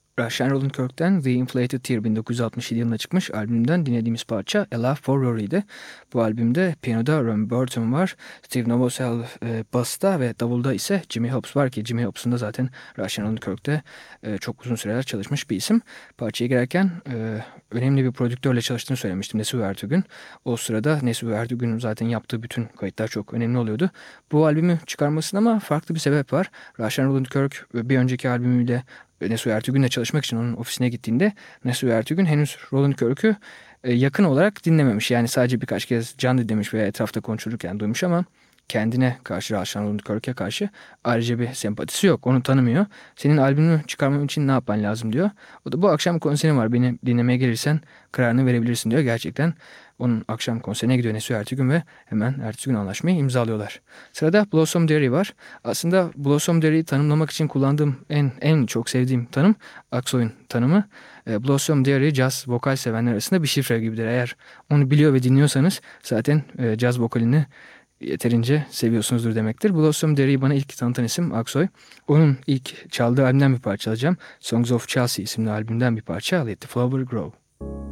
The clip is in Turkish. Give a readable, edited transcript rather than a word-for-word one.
Russian Roland Kirk'ten The Inflated Tear 1967 yılında çıkmış albümden dinlediğimiz parça A Love for Rory'di. Bu albümde piyanoda Ron Burton var, Steve Novosel basta ve davulda ise Jimmy Hobbs var ki Jimmy Hobbs'un da zaten Russian Roland Kirk'te çok uzun süreler çalışmış bir isim. Parçaya girerken önemli bir prodüktörle çalıştığını söylemiştim, Nesu Ertugün. O sırada Nesu Ertugün'ün zaten yaptığı bütün kayıtlar çok önemli oluyordu. Bu albümü çıkarmasının ama farklı bir sebep var. Russian Roland Kirk bir önceki albümüyle Nesu Ertugün'le çalışmak için onun ofisine gittiğinde Nesu Ertugün henüz Roland Kirk'ü yakın olarak dinlememiş. Yani sadece birkaç kez canlı dinlemiş veya etrafta konuşurken duymuş ama kendine karşı, Russian Roland Kirk'e karşı ayrıca bir sempatisi yok. Onu tanımıyor. Senin albümünü çıkarmam için ne yapman lazım diyor. O da bu akşam konserim var. Beni dinlemeye gelirsen kararını verebilirsin diyor. Gerçekten onun akşam konserine gidiyor Nesu Ertugün ve hemen ertesi gün anlaşmayı imzalıyorlar. Sırada Blossom Derry var. Aslında Blossom Derry'yi tanımlamak için kullandığım en çok sevdiğim tanım Aksoy'un tanımı. Blossom Derry caz vokal sevenler arasında bir şifre gibidir. Eğer onu biliyor ve dinliyorsanız zaten caz vokalini yeterince seviyorsunuzdur demektir. Blossom Derry'i bana ilk tanıtan isim Aksoy. Onun ilk çaldığı albümden bir parça alacağım. Songs of Chelsea isimli albümden bir parça. Let the Flower Grow.